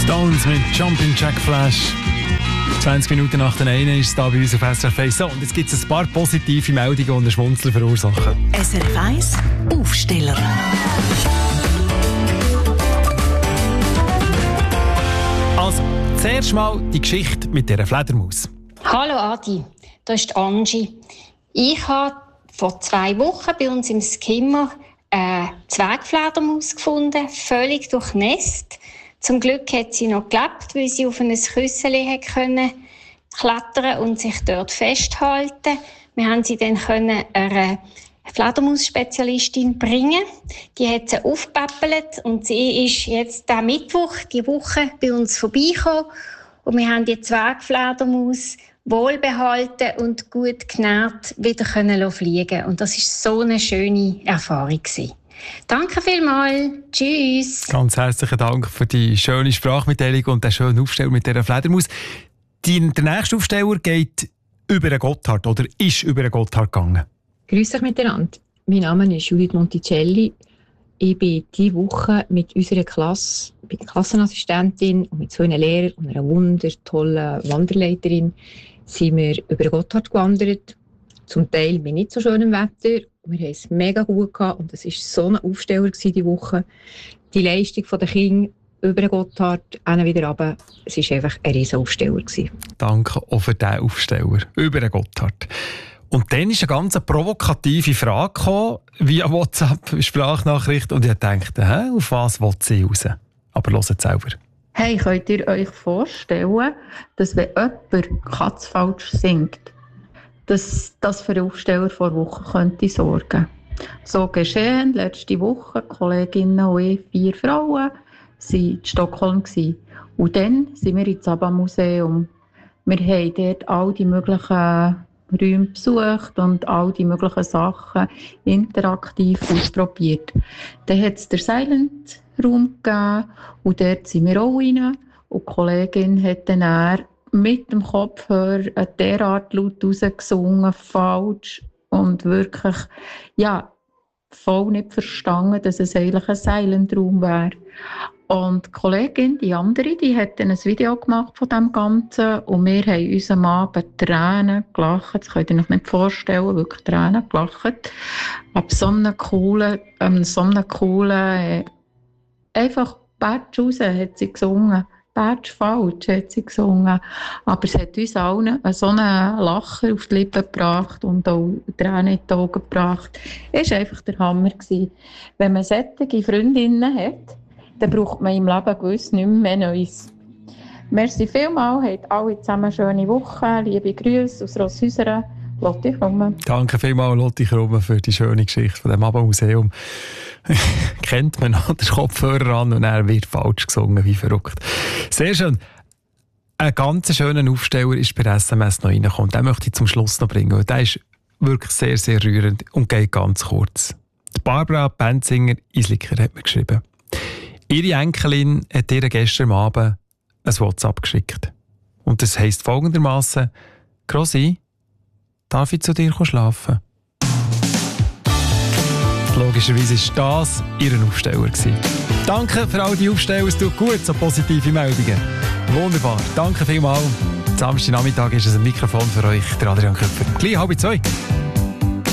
Stones mit Jumpin' Jack Flash. 20 Minuten nach den 1 ist es da bei uns auf SRF 1. So, und jetzt gibt es ein paar positive Meldungen und ein Schmunzeln verursachen. SRF 1 Aufsteller. Also, zuerst mal die Geschichte mit dieser Fledermaus. Hallo Adi, das ist Angie. Ich habe vor 2 Wochen bei uns im Skimmer eine Zwergfledermaus gefunden, völlig durchnässt. Zum Glück hat sie noch gelebt, weil sie auf ein Küsseli klettern und sich dort festhalten. Wir haben sie dann einer Fledermaus-Spezialistin bringen. Die hat sie aufgepäppelt und sie ist jetzt diesen Mittwoch, die Woche, bei uns vorbeigekommen. Und wir haben die Zwergfledermaus wohlbehalten und gut genährt wieder fliegen können. Und das war so eine schöne Erfahrung gewesen. Danke vielmals. Tschüss. Ganz herzlichen Dank für die schöne Sprachmitteilung und den schönen Aufsteller mit dieser Fledermaus. Der nächste Aufsteller geht über den Gotthard oder ist über den Gotthard gegangen. Grüß euch miteinander. Mein Name ist Judith Monticelli. Ich bin diese Woche mit unserer Klasse, bin Klassenassistentin und mit 2 Lehrern und einer wundertollen Wanderleiterin sind wir über den Gotthard gewandert. Zum Teil mit nicht so schönem Wetter. Wir haben es mega gut gehabt und es war so ein Aufsteller diese Woche. Die Leistung der Kinder über den Gotthard, wieder runter, es war einfach ein riesen Aufsteller. Danke auch für diesen Aufsteller über den Gotthard. Und dann ist eine ganz provokative Frage gekommen, via WhatsApp, Sprachnachricht, und ich dachte, auf was will sie raus? Aber hört es selber. Hey, könnt ihr euch vorstellen, dass wenn jemand Katz falsch singt, dass das für einen Aufsteller vor Wochen könnte sorgen. So geschehen, letzte Woche, Kolleginnen und ich, 4 Frauen, waren in Stockholm. Und dann sind wir ins ABBA-Museum. Wir haben dort all die möglichen Räume besucht und all die möglichen Sachen interaktiv ausprobiert. Dann hat es den Silent-Raum gegeben und dort sind wir auch rein. Und die Kollegin hat dann mit dem Kopfhörer derart laut rausgesungen, falsch und wirklich, voll nicht verstanden, dass es eigentlich ein Silent-Raum wäre. Und die Kollegin, die andere, die hat dann ein Video gemacht von dem Ganzen und wir haben uns am Abend Tränen gelacht. Das könnt ihr euch nicht vorstellen, wirklich Tränen gelacht. Ab so einem coolen, einfach Batsch raus hat sie gesungen. Batsch falsch hat sie gesungen. Aber es hat uns allen so einen Lacher auf die Lippen gebracht und auch Tränen in die Augen gebracht. Es war einfach der Hammer gewesen. Wenn man solche Freundinnen hat, dann braucht man im Leben gewiss nicht mehr Neues. Merci vielmals, habt alle zusammen eine schöne Woche. Liebe Grüße aus Rosshäusern. Lotti Krumme. Danke vielmals, Lotti Krumme, für die schöne Geschichte von dem ABBA-Museum. Kennt man noch den Kopfhörer an und er wird falsch gesungen, wie verrückt. Sehr schön. Ein ganz schöner Aufsteller ist bei SMS noch reingekommen. Den möchte ich zum Schluss noch bringen. Der ist wirklich sehr, sehr rührend und geht ganz kurz. Die Barbara Benzinger Isliker hat mir geschrieben. Ihre Enkelin hat ihr gestern Abend ein WhatsApp geschickt. Und das heisst folgendermaßen: Grossi, darf ich zu dir schlafen? Logischerweise war das ihr Aufsteller. Danke für all die Aufsteller, es tut gut, so positive Meldungen. Wunderbar, danke vielmals. Samstag Nachmittag ist es ein Mikrofon für euch, der Adrian Köpfer. Gleich 1:30.